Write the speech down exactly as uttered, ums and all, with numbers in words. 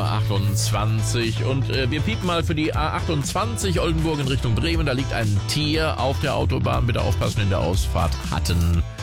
A achtundzwanzig. Und äh, wir piepen mal für die A achtundzwanzig Oldenburg in Richtung Bremen. Da liegt ein Tier auf der Autobahn. Bitte aufpassen, in der Ausfahrt hatten